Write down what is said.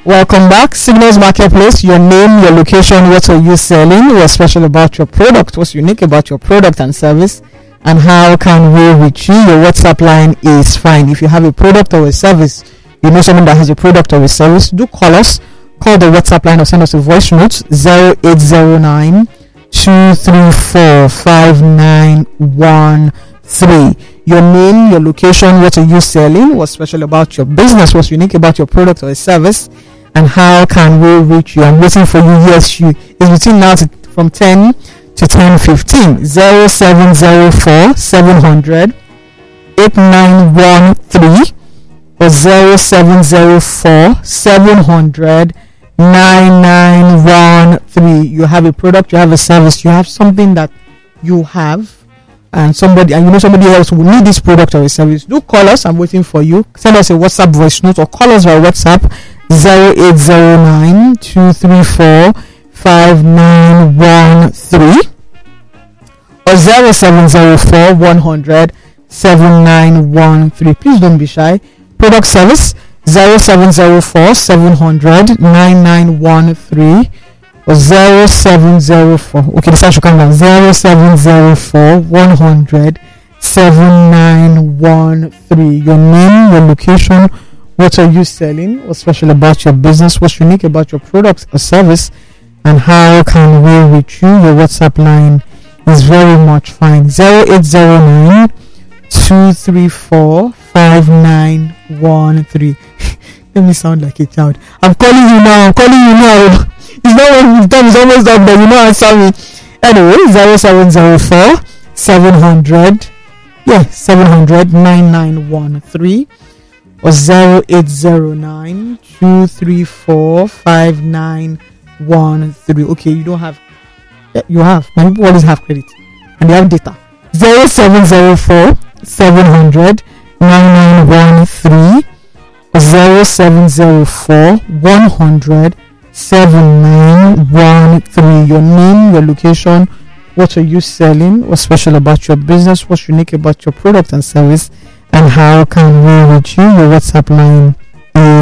Welcome back. Signals Marketplace. Your name, your location, what are you selling, what's special about your product, what's unique about your product and service, and how can we reach you. Your WhatsApp line is fine. If you have a product or a service, you know someone that has a product or a service, do call us. Call the WhatsApp line or send us a voice note 0809 234 5913. Your name, your location, what are you selling, what's special about your business, what's unique about your product or a service, and how can we reach you. I'm waiting for you. Yes, you. It's between now from 10 to 10:15. 0704 700 8913 or 0704 700 9913. You have a product, you have a service, you have something that you have, and somebody else will need this product or a service. Do call us. I'm waiting for you. Send us a WhatsApp voice note or call us via WhatsApp 0809 234 5913 or 0704 100 7913. Please don't be shy. Product service 0704 700 9913 or 0704. Okay, the sound should come down. 0704 100 7913. Your name, your location, what are you selling, what's special about your business, what's unique about your product or service, and how can we reach you. Your WhatsApp line is very much fine. 0809 234 5913. Let me sound like a child. I'm calling you now. It's not when the time is almost up, but you know answer me. Anyway, 0704 700 9913 or 0809 234 5913. Okay, you don't have. You have. My people always have credit and they have data. 0704 700 9913 or 0704 100 7913. Your name, your location, what are you selling, what's special about your business, what's unique about your product and service, and how can we reach you. Your WhatsApp line is